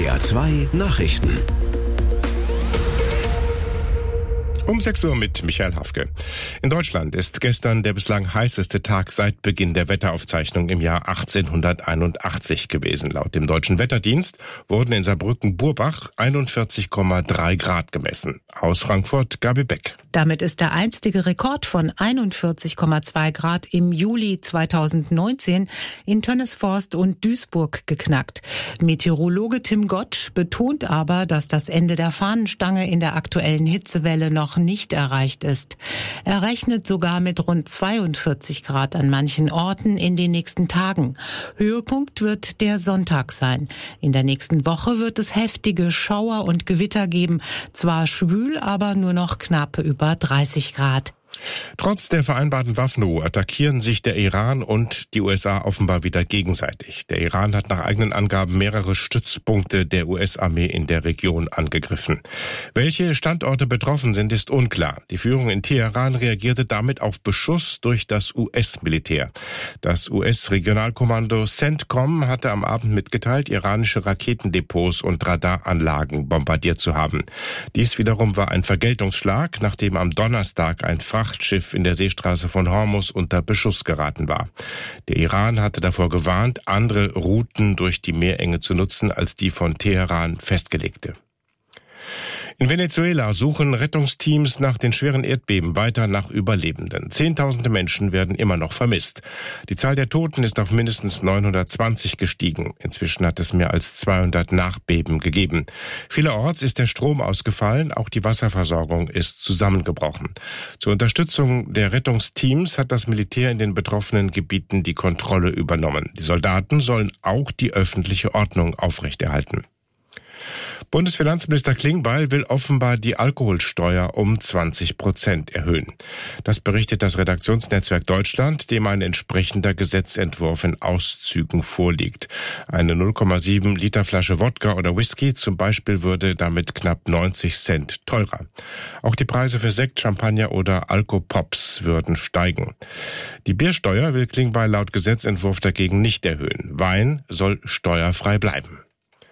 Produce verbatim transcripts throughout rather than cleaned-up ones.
R zwei Nachrichten. Um sechs Uhr mit Michael Hafke. In Deutschland ist gestern der bislang heißeste Tag seit Beginn der Wetteraufzeichnung im Jahr achtzehnhunderteinundachtzig gewesen. Laut dem Deutschen Wetterdienst wurden in Saarbrücken-Burbach einundvierzig Komma drei Grad gemessen. Aus Frankfurt Gabi Beck. Damit ist der einstige Rekord von einundvierzig Komma zwei Grad im Juli zweitausendneunzehn in Tönnesforst und Duisburg geknackt. Meteorologe Tim Gottsch betont aber, dass das Ende der Fahnenstange in der aktuellen Hitzewelle noch nicht erreicht ist. Er rechnet sogar mit rund zweiundvierzig Grad an manchen Orten in den nächsten Tagen. Höhepunkt wird der Sonntag sein. In der nächsten Woche wird es heftige Schauer und Gewitter geben. Zwar schwül, aber nur noch knapp über dreißig Grad. Trotz der vereinbarten Waffenruhe attackieren sich der Iran und die U S A offenbar wieder gegenseitig. Der Iran hat nach eigenen Angaben mehrere Stützpunkte der U S-Armee in der Region angegriffen. Welche Standorte betroffen sind, ist unklar. Die Führung in Teheran reagierte damit auf Beschuss durch das U S-Militär. Das U S-Regionalkommando CENTCOM hatte am Abend mitgeteilt, iranische Raketendepots und Radaranlagen bombardiert zu haben. Dies wiederum war ein Vergeltungsschlag, nachdem am Donnerstag ein Frachtschiff in der Seestraße von Hormuz unter Beschuss geraten war. Der Iran hatte davor gewarnt, andere Routen durch die Meerenge zu nutzen als die von Teheran festgelegte. In Venezuela suchen Rettungsteams nach den schweren Erdbeben weiter nach Überlebenden. Zehntausende Menschen werden immer noch vermisst. Die Zahl der Toten ist auf mindestens neunhundertzwanzig gestiegen. Inzwischen hat es mehr als zweihundert Nachbeben gegeben. Vielerorts ist der Strom ausgefallen, auch die Wasserversorgung ist zusammengebrochen. Zur Unterstützung der Rettungsteams hat das Militär in den betroffenen Gebieten die Kontrolle übernommen. Die Soldaten sollen auch die öffentliche Ordnung aufrechterhalten. Bundesfinanzminister Klingbeil will offenbar die Alkoholsteuer um zwanzig Prozent erhöhen. Das berichtet das Redaktionsnetzwerk Deutschland, dem ein entsprechender Gesetzentwurf in Auszügen vorliegt. Eine null Komma sieben Liter Flasche Wodka oder Whisky zum Beispiel würde damit knapp neunzig Cent teurer. Auch die Preise für Sekt, Champagner oder Alkopops würden steigen. Die Biersteuer will Klingbeil laut Gesetzentwurf dagegen nicht erhöhen. Wein soll steuerfrei bleiben.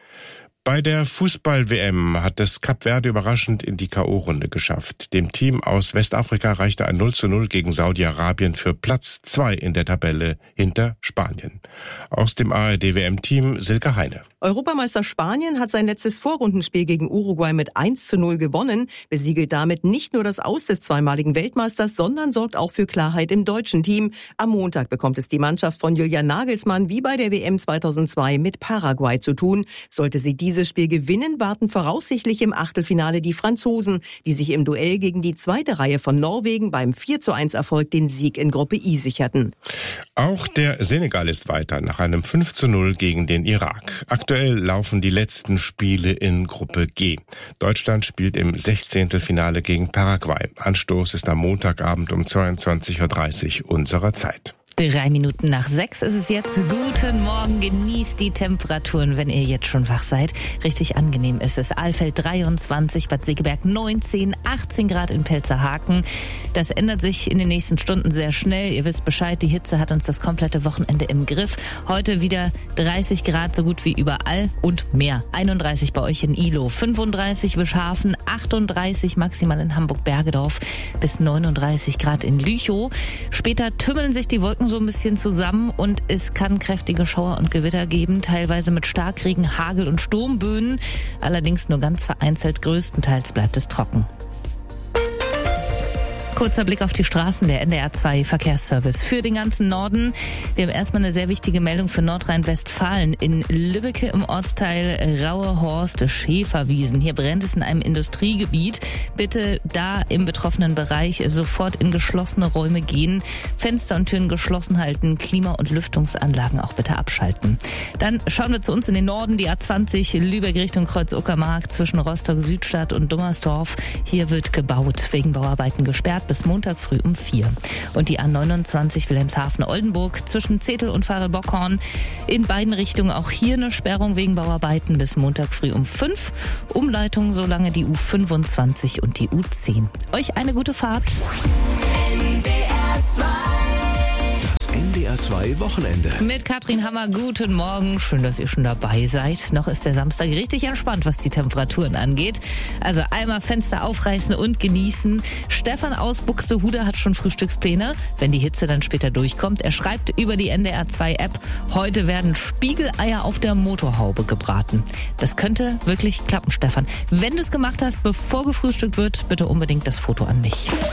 Bei der Fußball-W M hat es Kap Verde überraschend in die K O-Runde geschafft. Dem Team aus Westafrika reichte ein null zu null gegen Saudi-Arabien für Platz zwei in der Tabelle hinter Spanien. Aus dem A R D-W M-Team Silke Heine. Europameister Spanien hat sein letztes Vorrundenspiel gegen Uruguay mit eins zu null gewonnen, besiegelt damit nicht nur das Aus des zweimaligen Weltmeisters, sondern sorgt auch für Klarheit im deutschen Team. Am Montag bekommt es die Mannschaft von Julian Nagelsmann wie bei der W M zweitausendzwei mit Paraguay zu tun. Sollte sie dieses Spiel gewinnen, warten voraussichtlich im Achtelfinale die Franzosen, die sich im Duell gegen die zweite Reihe von Norwegen beim vier zu eins Erfolg den Sieg in Gruppe I sicherten. Auch der Senegal ist weiter nach einem fünf zu null gegen den Irak. Aktuell laufen die letzten Spiele in Gruppe G. Deutschland spielt im Sechzehntelfinale gegen Paraguay. Anstoß ist am Montagabend um zweiundzwanzig Uhr dreißig unserer Zeit. Drei Minuten nach sechs ist es jetzt. Guten Morgen, genießt die Temperaturen, wenn ihr jetzt schon wach seid. Richtig angenehm ist es. Alfeld dreiundzwanzig, Bad Segeberg neunzehn, achtzehn Grad in Pelzerhaken. Das ändert sich in den nächsten Stunden sehr schnell. Ihr wisst Bescheid, die Hitze hat uns das komplette Wochenende im Griff. Heute wieder dreißig Grad so gut wie überall und mehr. einunddreißig bei euch in Ilo, fünfunddreißig Wischhafen, achtunddreißig maximal in Hamburg-Bergedorf bis neununddreißig Grad in Lüchow. Später tümmeln sich die Wolken so ein bisschen zusammen und es kann kräftige Schauer und Gewitter geben, teilweise mit Starkregen, Hagel und Sturmböen. Allerdings nur ganz vereinzelt, größtenteils bleibt es trocken. Kurzer Blick auf die Straßen, der N D R zwei Verkehrsservice für den ganzen Norden. Wir haben erstmal eine sehr wichtige Meldung für Nordrhein-Westfalen. In Lübbecke im Ortsteil Rauehorst Schäferwiesen. Hier brennt es in einem Industriegebiet. Bitte da im betroffenen Bereich sofort in geschlossene Räume gehen. Fenster und Türen geschlossen halten. Klima- und Lüftungsanlagen auch bitte abschalten. Dann schauen wir zu uns in den Norden. Die A zwanzig Lübeck Richtung Kreuz-Uckermark zwischen Rostock-Südstadt und Dummersdorf. Hier wird gebaut, wegen Bauarbeiten gesperrt bis Montag früh um vier. Und die A neunundzwanzig Wilhelmshaven-Oldenburg zwischen Zetel und Farel-Bockhorn. In beiden Richtungen auch hier eine Sperrung wegen Bauarbeiten bis Montag früh um fünf. Umleitung solange die U fünfundzwanzig und die U zehn. Euch eine gute Fahrt. Das N D R R zwei Wochenende. Mit Katrin Hammer, guten Morgen. Schön, dass ihr schon dabei seid. Noch ist der Samstag richtig entspannt, was die Temperaturen angeht. Also einmal Fenster aufreißen und genießen. Stefan aus Buxtehude hat schon Frühstückspläne, wenn die Hitze dann später durchkommt. Er schreibt über die N D R zwei App, heute werden Spiegeleier auf der Motorhaube gebraten. Das könnte wirklich klappen, Stefan. Wenn du es gemacht hast, bevor gefrühstückt wird, bitte unbedingt das Foto an mich.